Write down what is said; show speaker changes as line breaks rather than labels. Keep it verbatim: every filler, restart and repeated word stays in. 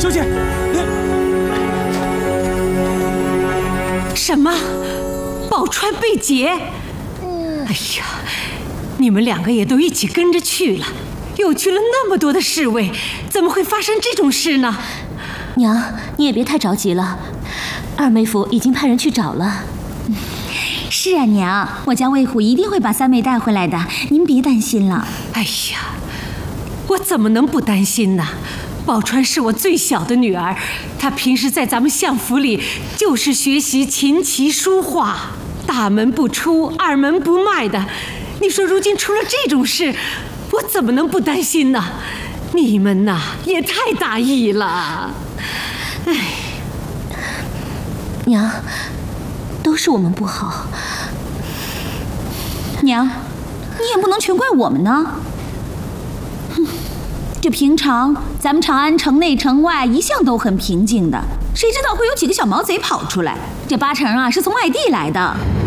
小姐，
什么？宝钏被劫？哎呀，你们两个也都一起跟着去了，又去了那么多的侍卫，怎么会发生这种事呢？
娘，你也别太着急了，二妹夫已经派人去找了。
是啊，娘，我家魏虎一定会把三妹带回来的，您别担心了。
哎呀，我怎么能不担心呢？宝钏是我最小的女儿，她平时在咱们相府里就是学习琴棋书画，大门不出，二门不迈的。你说如今出了这种事，我怎么能不担心呢？你们呐，也太大意了。哎，
娘，都是我们不好。
娘，你也不能全怪我们呢。哼，这平常咱们长安城内城外一向都很平静的，谁知道会有几个小毛贼跑出来？这八成啊是从外地来的。